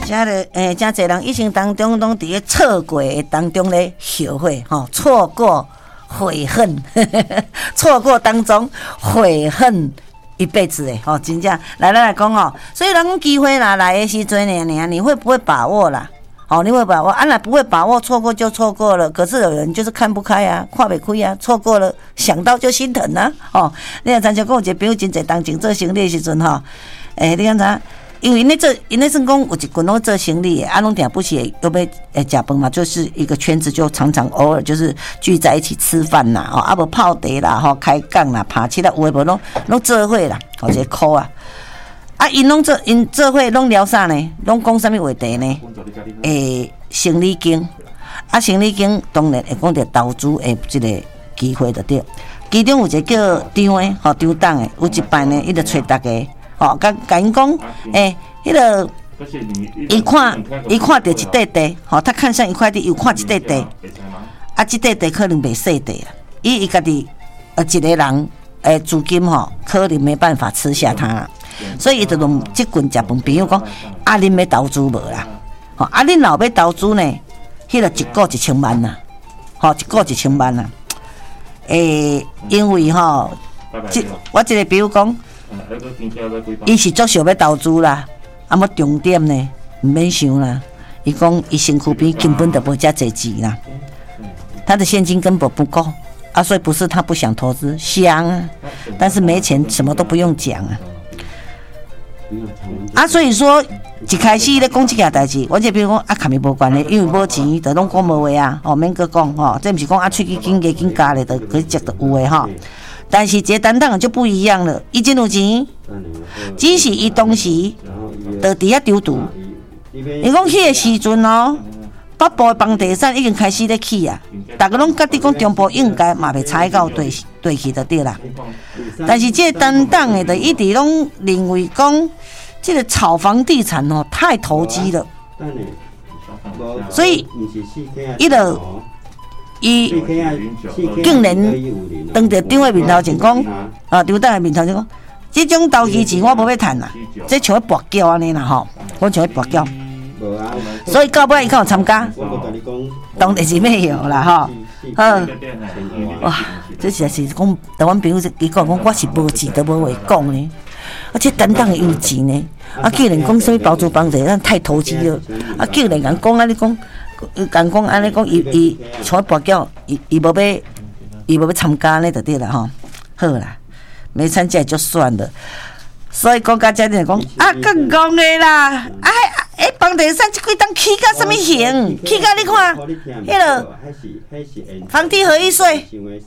真侪人一生当中拢伫咧错过当中咧后悔吼，错过悔恨，错过当中悔恨一辈子诶吼，真正来讲吼，所以人机会啦来的时阵呢，你会不会把握啦？哦，你会把握，那不会把握，错过就错过了。可是有人就是看不开啊，看不开啊，错过了，想到就心疼啊。哦，你若参像讲有一个朋友真侪当前做生理的时阵吼，你看啥？因为因咧算讲有一群拢做生理的，拢定不是要食饭嘛，就是一个圈子，就常常偶尔就是聚在一起吃饭啦，哦，无泡茶啦，吼，开讲啦，拍七啦，有诶无拢做伙啦，或者考啊。因做伙拢聊啥呢？拢讲啥物话题呢？生理经，生理经当然会讲到投资的这个机会就对。其中有一个叫张的，吼张董的，有一摆呢，伊就找大家。哦，甲因讲，迄个，伊看到一块地，吼，他看上一块地，又看一块地，这块地可能袂细地啦，伊家己一个人，资金吼，可能没办法吃下它啦，所以伊就用即群食饭朋友讲，恁要投资无啦？吼，恁若要投资呢，迄个一个1000万呐，吼，一个1000万呐，因为吼，我一个比如讲。伊是足想要投资啦，要重点呢，毋免想啦。伊讲伊身躯边根本就无遮侪钱啦，他的现金根本不够所以不是他不想投资，想啊，但是没钱，什么都不用讲所以说一开始咧讲这件代志，我就比如讲卡咪无关咧，因为无钱，就拢讲无话啊，免阁讲这毋是讲喙齿紧加紧加咧，就去食就有诶但是这担当就不一样了，伊真有钱，只是伊当时就伫遐丢赌。伊讲迄个时阵北部的房地产已经开始咧起啊，大家拢觉得讲中部应该嘛袂差到对去就对啦。但是这个担当的，就一直拢认为讲，这个炒房地产太投机了，所以伊竟然当着张的面头前讲，张董的面头前讲，这种投机钱我无要趁啦，这像咧博缴安尼啦吼，我像咧博缴，所以到尾伊敢有参加？当然是没有啦吼。哇，这实在是讲台湾朋友伊讲我是无钱都无话讲呢，这担当有钱呢，竟然讲什么投资房地产太投机了，竟然讲安尼讲。讲安尼讲，伊像博缴，伊无要参加呢，就对啦吼。好啦，没参加就算了。所以讲到这里讲更讲的啦，房地产这几档起到什么型？起到你看，迄个房地合一税，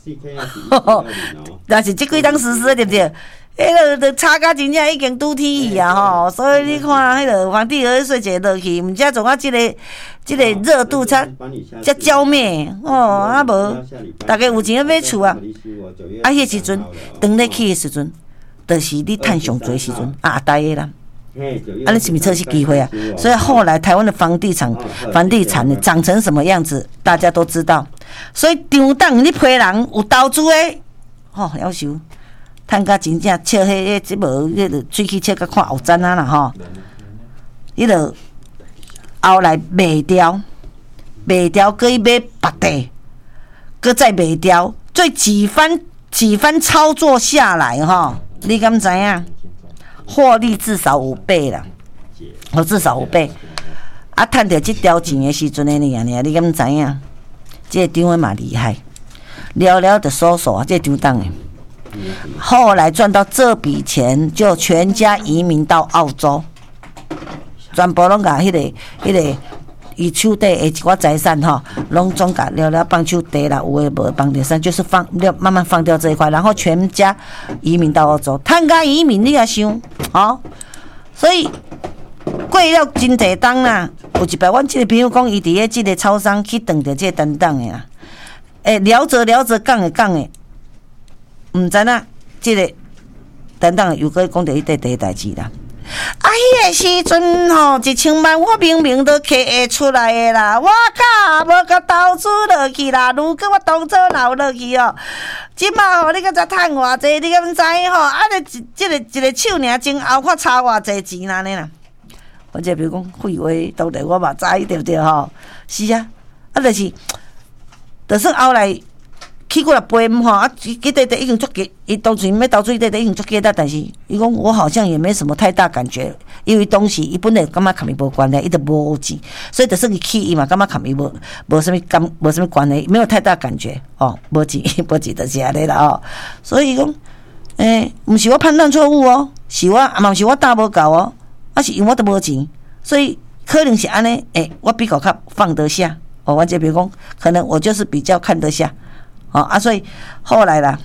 但是这几档实施对不对？迄个差价真正已经拄天去啊吼，所以你看迄个房地合一税一落去，毋则从这个热度才浇灭无，大家有钱要买厝啊，迄时阵当咧起的时阵，就是你趁上侪时阵大个啦。你是不是这是机会啊？所以后来台湾的房地产呢长成什么样子，大家都知道。所以张董你批人有投资的，要求。趁甲真正笑迄即无，迄个喙齿笑甲看后瞻啦吼，迄个后来卖掉，搁去买别地，搁再卖掉，最几番操作下来你敢知影？获利至少5倍啦，至少5倍。趁着这条钱的时阵的你敢知影？这个张的嘛厉害，了了就收这张董的。后来赚到这笔钱，就全家移民到澳洲，全部拢甲迄个伊手底的一寡财产拢总甲了放手底啦，有诶无房地产，就是慢慢放掉这一块，然后全家移民到澳洲，趁甲移民你也想所以过了真侪冬啦，有一摆阮即个朋友讲，伊伫咧即个超商去等着这个担当的啦，聊着讲的。毋知影即个担当又搁讲到迄块地代志啦。迄个时阵1000万我明明都摕会出来的啦，我无甲投资落去啦。如果我当初留落去即马你敢知趁偌济？你敢知即个手尔前后看差偌济钱安尼啦。 或者比如讲废话，当然我嘛知，对不对吼？是啊，就算后来去过来陪吼，伊弟弟已经足吉，伊当初要投资伊弟弟已经足吉啦，但是伊讲我好像也没什么太大感觉，因为当时伊本来感觉甲伊无关系，伊都无钱，所以就算伊去伊嘛感觉甲伊无什么关系，没有太大感觉哦，无钱就是安尼啦哦，所以讲毋是我判断错误哦，嘛是我答无够哦，是因为我都无钱，所以可能是安尼，我比较放得下哦，我这比如讲，可能我就是比较看得下。所以后来啦，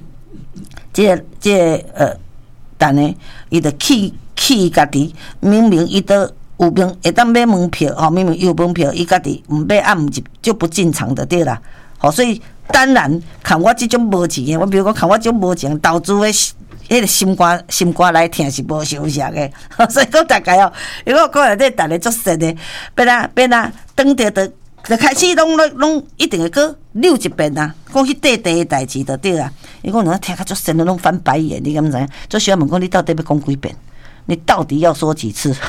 等呢，伊就气家己，明明伊都有名会当买门票，明明有门票，伊家己毋买啊，就不进场的对啦。所以当然看我这种无钱的，我比如讲看我这种无钱投资的，迄个心肝来听是无相像的。所以讲大概如果讲内底逐个足实的，变啊，当着就开始拢一定会搁溜一遍啊，讲迄地的代志就对啦。伊讲听较足神的拢翻白眼，你敢知影？做小问讲你到底要讲几遍？你到底要说几次？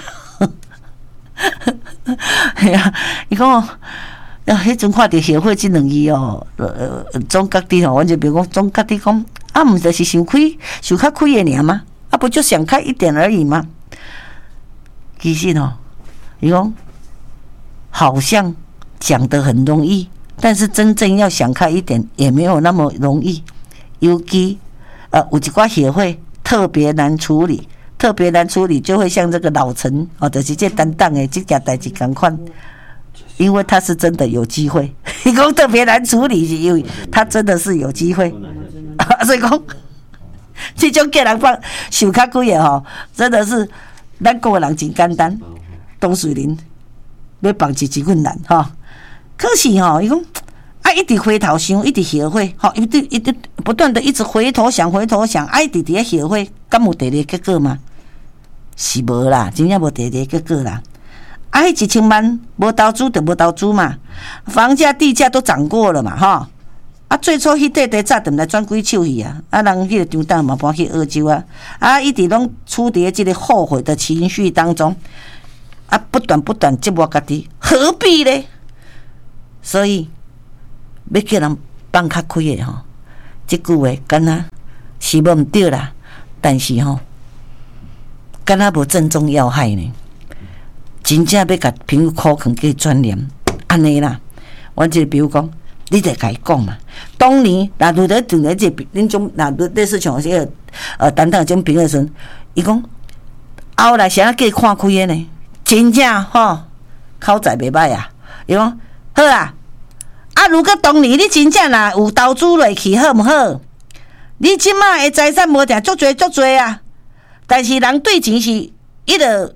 系啊，伊讲迄阵看着协会即两字总觉得阮就比如讲总觉得讲毋就是想较开的尔吗？不就想开一点而已吗？其实伊讲好像讲得很容易，但是真正要想开一点也没有那么容易。尤其有一寡协会特别难处理，就会像这个老陈就是这担当的这件代志同款，因为他是真的有机会。伊讲特别难处理，是因为他真的是有机会，所以讲这种叫人放想较贵的真的是咱个人真简单，董事林要放一困难可是伊讲一直回头想，一直协会一直不断的一直回头想，一直伫协会，敢有第二结果吗？是无啦，真正无第二结果啦。迄1000万无投资就无投资嘛，房价地价都涨过了嘛最初迄块早就来转几手去啊，人迄个张单嘛搬去澳洲一直拢处伫即个后悔的情绪当中不断折磨家己，何必呢？所以要叫人放较开的这句话敢若是无毋对啦，但是敢若无正中要害呢，真正要甲朋友苦劝去转念，安尼啦。我就比如讲，你得甲伊讲嘛。当年若拄着这恁种，若类似像这个等等种朋友时，伊讲后来谁叫伊看开的呢？真正口才袂歹啊！伊讲好啊。如果当年你真正有投资落去，好毋好？你即摆的财产无定足侪啊，但是人对钱是迄个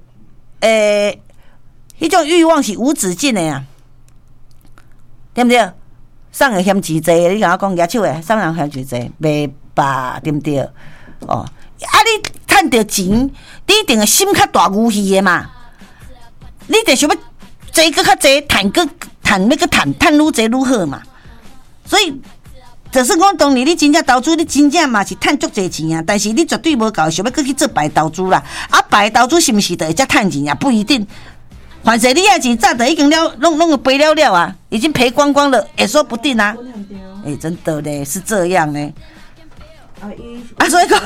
迄种欲望是无止境的啊，对毋对？送的嫌钱济，你甲我讲举手的，送人嫌钱济，袂吧？对毋对？你趁着钱，你一定会心较大牛气的嘛。你得想要济搁较济，趁要搁趁愈济愈好嘛。所以，就算讲当年你真正投资，你真正嘛是趁足济钱啊，但是你绝对无够想要搁去做白投资啦。白投资是毋是就会才趁钱啊？不一定。反正你遐钱早就已经弄赔了啊，已经赔光光了，也说不定啊。真的嘞，是这样呢。所以讲，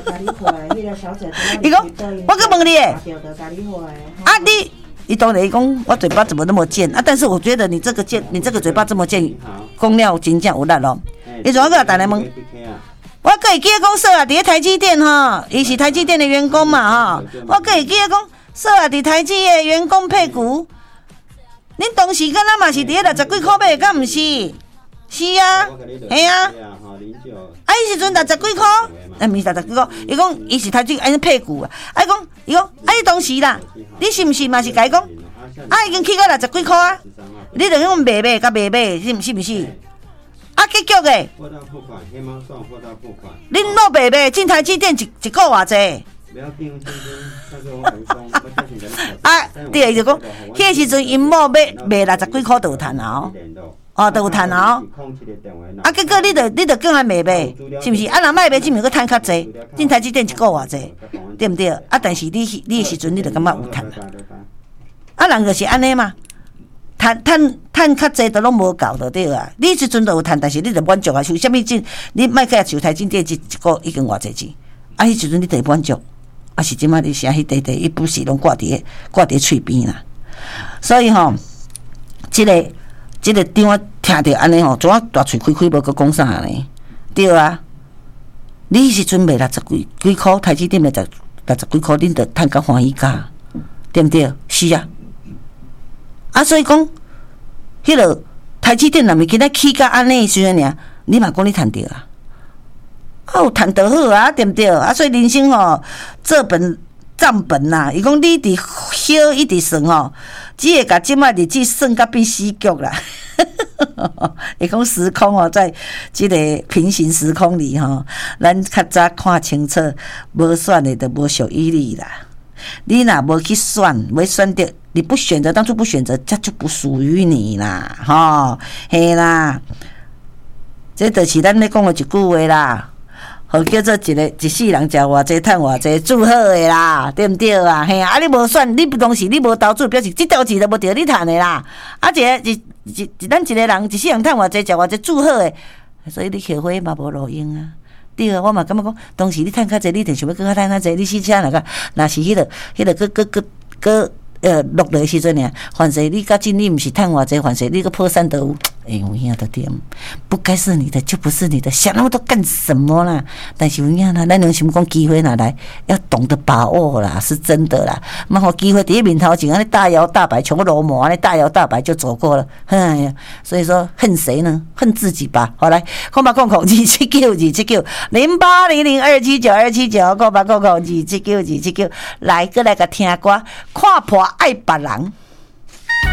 伊讲，我搁问你诶，你当然讲我嘴巴怎么那么贱但是我觉得你这个嘴巴这么贱，讲了真正有力咯。伊怎个打来问？我可会记得讲说伫台积电伊是台积电的员工嘛我可会记得讲说伫台积的员工配股，恁当时敢若嘛是伫60几块买，敢毋是？是啊，嘿啊，伊时阵60几块，毋是60几块，伊讲伊是台积安尼配股伊讲你当时啦，你是毋是嘛是甲伊讲已经去到60几块啊？你就讲卖是毋是？结局诶，恁老爸进台积电一个偌济？对，伊就讲，迄个时阵因某卖60几块就有赚就有赚结果你就叫来卖，是毋是？若卖证明佮赚较济，进台积电一个偌济，对毋对？但是你的时阵你就感觉有赚啊，人就是安尼嘛，趁较济都拢无够就对啊。你即阵都有趁，但是你就满足啊。像啥物证，你莫甲像台积电一个已经偌济钱，啊，迄时阵你得满足，啊是即摆你写迄块伊不是拢挂伫喙边啦。所以吼，即个张啊听着安尼吼，怎啊大喙开无搁讲啥呢？对啊，你迄时阵卖60几箍，台积电卖60几箍，恁着趁甲欢喜价，对毋对？是啊。啊，所以讲，迄落台积电若物今仔起甲安尼时阵尔，你嘛讲你趁着啊？啊，有趁着好啊，对毋对？啊，所以人生吼，做本账本呐，伊讲你伫晓一直算吼，只会甲即摆日子算甲变死局啦。伊讲时空哦，在即个平行时空里吼，咱较早看清楚，无选的就无属于你啦。你若无去选，没选到，你不选择，当初不选择，这就不属于你啦，吼，嘿啦，这就是咱咧讲的一句话啦，好叫做一世人食偌济，趁偌济，祝好的啦，对毋对啊？嘿啊，你无选，你不当时你无投资，表示这条钱都无着你趁的啦。啊，咱一个人一世人趁偌济，食偌济，祝好的，所以你后悔嘛无路用啊。对啊，我嘛感觉讲，当时你趁较济，你定想要搁较趁较济，你死车若是迄个落来时阵呢，凡是你甲真你毋是趁偌济，凡是你个破产都有，有影都对，不该是你的就不是你的，想那么多干什么啦？但是有影啦，咱良心讲，机会哪来，要懂得把握啦，是真的啦。莫互机会伫面头前，安尼大摇大摆，像个罗摩安尼大摇大摆就走过了，哎呀，所以说恨谁呢？恨自己吧。好来，0800279279 0800279279，0800279279，来过来个听歌，看破爱别人。